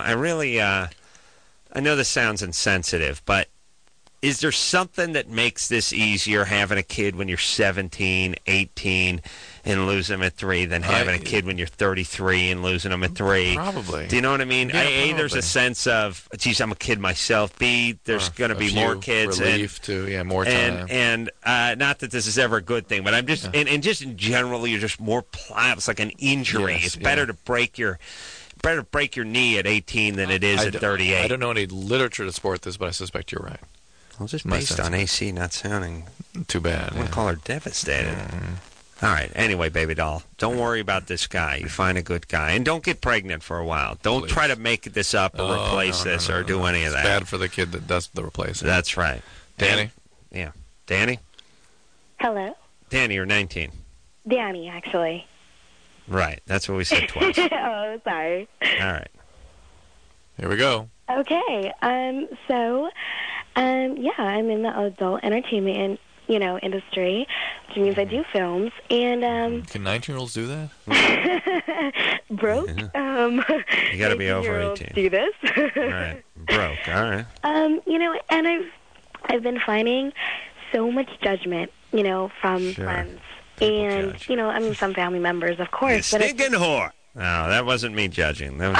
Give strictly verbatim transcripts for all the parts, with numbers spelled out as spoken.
I really, uh, I know this sounds insensitive, but is there something that makes this easier having a kid when you're seventeen, eighteen, and losing them at three than having I, a kid when you're thirty-three and losing them at three? Probably. Do you know what I mean? Yeah, I, A, probably. there's a sense of, geez, I'm a kid myself. B, there's going to be more kids. Relief and, too, yeah, more and, time. And uh, not that this is ever a good thing, but I'm just, yeah. and, and just in general, you're just more pliable. It's like an injury. Yes, it's better yeah. to break your... better to break your knee at eighteen than it is I at d- thirty-eight. I don't know any literature to support this, but I suspect you're right. Well, just My based sense. on A C not sounding too bad. I'm yeah. going to call her devastated. Mm-hmm. All right. Anyway, baby doll, don't worry about this guy. You find a good guy. And don't get pregnant for a while. Don't Please. try to make this up or oh, replace no, no, this no, or no, do no. any of It's that. bad for the kid that does the replacing. That's right. Danny? And, yeah. Danny? Hello? Danny, you're nineteen. Danny, actually. Right. That's what we said twice. Oh, sorry. All right. Here we go. Okay. Um. So, um. Yeah, I'm in the adult entertainment, in, you know, industry, which means I do films, and um. Can nineteen-year-olds do that? broke. Um. You got to be over eighteen. Do this. Right. Broke. All right. Um. You know, and I've I've been finding so much judgment, you know, from Sure. friends. People And, judge. you know, I mean, some family members, of course. You but stinking whore. No, that wasn't me judging. That was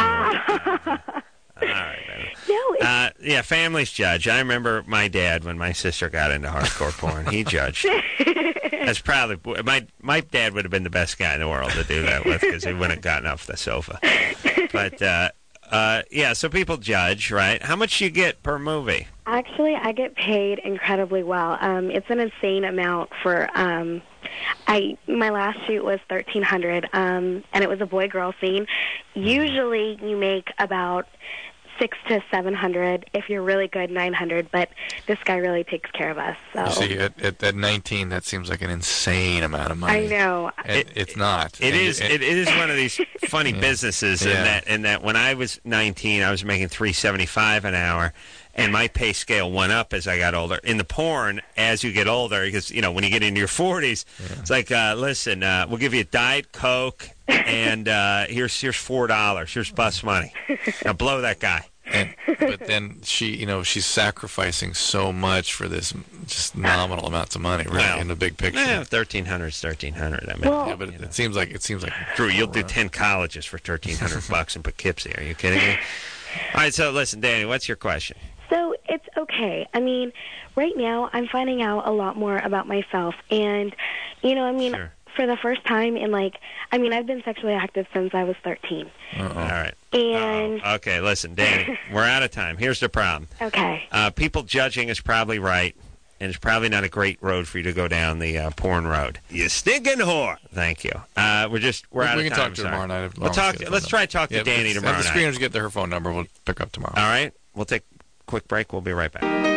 Ah. All right, baby. No, it's, Uh, yeah, families judge. I remember my dad when my sister got into hardcore porn. He judged. That's probably my my dad would have been the best guy in the world to do that with because he wouldn't have gotten off the sofa. But uh, uh, yeah, so people judge, right? How much you get per movie? actually, I get paid incredibly well. Um, it's an insane amount for. Um, I my last shoot was thirteen hundred, um, and it was a boy-girl scene. Usually, you make about six to seven hundred. If you're really good, nine hundred. But this guy really takes care of us. So You see, at, at, at nineteen, that seems like an insane amount of money. I know. And It- it's not. It And- is. and- It, it is one of these funny Yeah. businesses in Yeah. that in that when I was nineteen, I was making three seventy five an hour, and my pay scale went up as I got older. In the porn, as you get older, because you know when you get into your forties, it's like, uh, listen, uh, we'll give you a Diet Coke, and uh, here's here's four dollars. Here's bus money. Now blow that guy. And, but then she, you know, she's sacrificing so much for this just nominal amounts of money, really, Well, in the big picture. Yeah, thirteen hundred is thirteen hundred. I mean, Well- Yeah, but it, it seems like it seems like Drew, you'll do ten colleges for thirteen hundred bucks in Poughkeepsie. Are you kidding me? All right, so listen, Danny, what's your question? So it's okay. I mean, right now I'm finding out a lot more about myself, and you know, I mean, Sure. for the first time in like, I mean, I've been sexually active since I was thirteen, uh-oh. All right. and Uh-oh. Okay, listen, Danny, we're out of time. Here's the problem. okay, Uh, people judging is probably right, and it's probably not a great road for you to go down the uh, porn road. You stinking whore. Thank you. Uh, we're just we're we, out we of can time. talk to her sorry. tomorrow night. if We'll Lawrence talk. gets Let's her try to talk to Yeah, Danny let's- tomorrow have the night. screeners get her phone number. We'll pick up tomorrow. All right. We'll take a quick break. We'll be right back.